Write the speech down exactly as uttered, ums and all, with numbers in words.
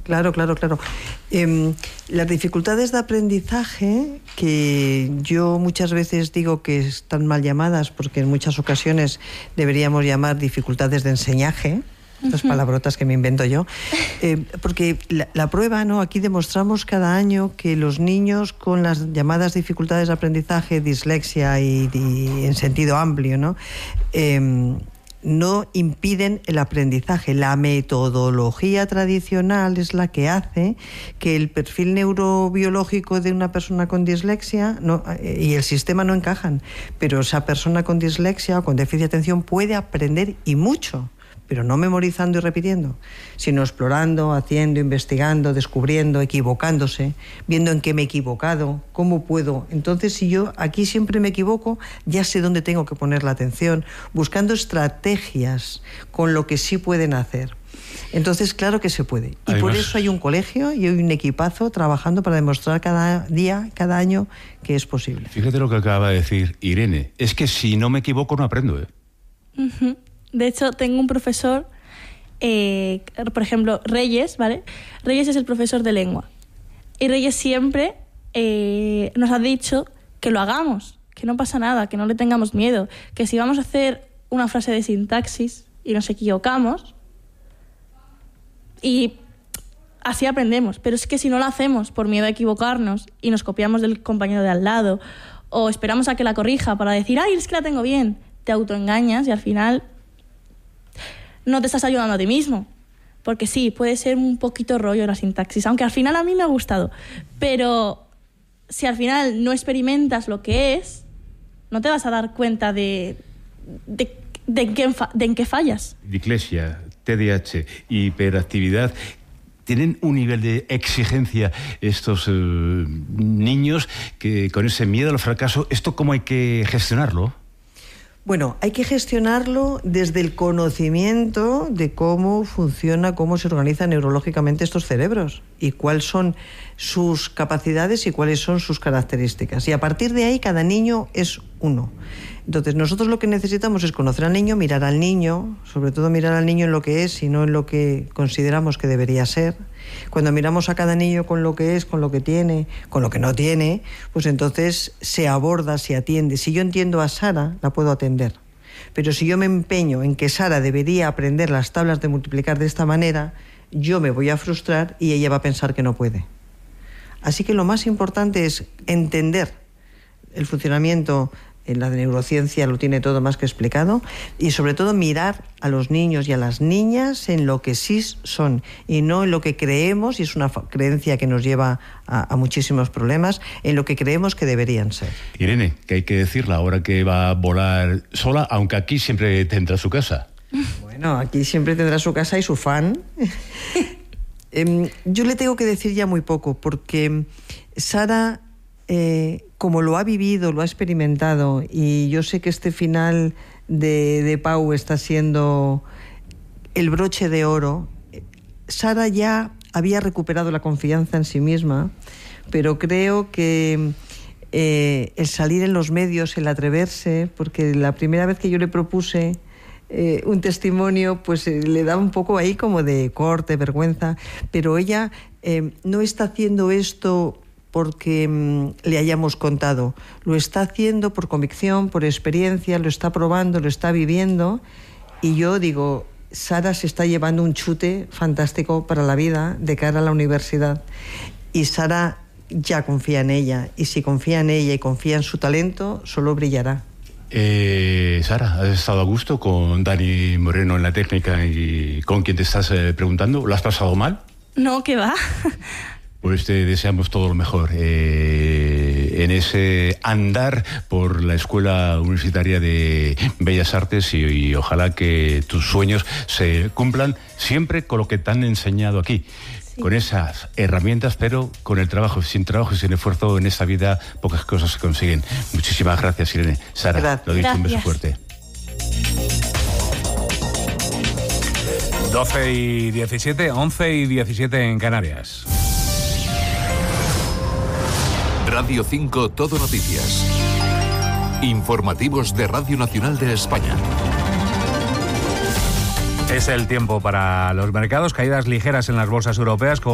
Claro, claro, claro. Eh, las dificultades de aprendizaje, que yo muchas veces digo que están mal llamadas, porque en muchas ocasiones deberíamos llamar dificultades de enseñaje, estas uh-huh. palabrotas que me invento yo, eh, porque la, la prueba, ¿no? Aquí demostramos cada año que los niños con las llamadas dificultades de aprendizaje, dislexia y, y en sentido amplio, ¿no? Eh, no impiden el aprendizaje. La metodología tradicional es la que hace que el perfil neurobiológico de una persona con dislexia no, y el sistema no encajan, pero esa persona con dislexia o con déficit de atención puede aprender y mucho, pero no memorizando y repitiendo, sino explorando, haciendo, investigando, descubriendo, equivocándose, viendo en qué me he equivocado, cómo puedo. Entonces, si yo aquí siempre me equivoco, ya sé dónde tengo que poner la atención, buscando estrategias con lo que sí pueden hacer. Entonces, claro que se puede. Y además, por eso hay un colegio y hay un equipazo trabajando para demostrar cada día, cada año, que es posible. Fíjate lo que acaba de decir Irene. Es que si no me equivoco, no aprendo, ¿eh? Uh-huh. De hecho, tengo un profesor, eh, por ejemplo, Reyes, ¿vale? Reyes es el profesor de lengua. Y Reyes siempre eh, nos ha dicho que lo hagamos, que no pasa nada, que no le tengamos miedo, que si vamos a hacer una frase de sintaxis y nos equivocamos, y así aprendemos. Pero es que si no lo hacemos por miedo a equivocarnos y nos copiamos del compañero de al lado o esperamos a que la corrija para decir, ¡ay, es que la tengo bien!, te autoengañas y al final no te estás ayudando a ti mismo. Porque sí, puede ser un poquito rollo la sintaxis, aunque al final a mí me ha gustado. Pero si al final no experimentas lo que es, no te vas a dar cuenta de, de, de, en, qué, de en qué fallas. Dislexia, T D A H, hiperactividad. ¿Tienen un nivel de exigencia estos eh, niños que con ese miedo al fracaso, esto cómo hay que gestionarlo? Bueno, hay que gestionarlo desde el conocimiento de cómo funciona, cómo se organizan neurológicamente estos cerebros y cuáles son sus capacidades y cuáles son sus características. Y a partir de ahí, cada niño es uno. Entonces, nosotros lo que necesitamos es conocer al niño, mirar al niño, sobre todo mirar al niño en lo que es y no en lo que consideramos que debería ser. Cuando miramos a cada niño con lo que es, con lo que tiene, con lo que no tiene, pues entonces se aborda, se atiende. Si yo entiendo a Sara, la puedo atender. Pero si yo me empeño en que Sara debería aprender las tablas de multiplicar de esta manera, yo me voy a frustrar y ella va a pensar que no puede. Así que lo más importante es entender el funcionamiento. En la neurociencia lo tiene todo más que explicado, y sobre todo mirar a los niños y a las niñas en lo que sí son y no en lo que creemos, y es una creencia que nos lleva a, a muchísimos problemas, en lo que creemos que deberían ser. Irene, que hay que decirla ahora que va a volar sola, aunque aquí siempre tendrá su casa. Bueno, aquí siempre tendrá su casa y su fan. eh, yo le tengo que decir ya muy poco, porque Sara... Eh, como lo ha vivido, lo ha experimentado, y yo sé que este final de, de Pau está siendo el broche de oro. Sara ya había recuperado la confianza en sí misma, pero creo que eh, el salir en los medios, el atreverse, porque la primera vez que yo le propuse eh, un testimonio, pues eh, le daba un poco ahí como de corte, vergüenza, pero ella eh, no está haciendo esto porque mmm, le hayamos contado. Lo está haciendo por convicción, por experiencia, lo está probando, lo está viviendo. Y yo digo, Sara se está llevando un chute fantástico para la vida de cara a la universidad. Y Sara ya confía en ella. Y si confía en ella y confía en su talento, solo brillará. Eh, Sara, ¿has estado a gusto con Dani Moreno en la técnica y con quien te estás eh, preguntando? ¿Lo has pasado mal? No, ¿qué va? Pues te deseamos todo lo mejor eh, en ese andar por la Escuela Universitaria de Bellas Artes y, y ojalá que tus sueños se cumplan siempre con lo que te han enseñado aquí. Sí. Con esas herramientas, pero con el trabajo. Sin trabajo y sin esfuerzo en esta vida pocas cosas se consiguen. Muchísimas gracias, Irene. Sara, gracias. Lo dicho, un beso fuerte. doce y diecisiete, once y diecisiete en Canarias. Radio cinco Todo Noticias. Informativos de Radio Nacional de España. Es el tiempo para los mercados, caídas ligeras en las bolsas europeas con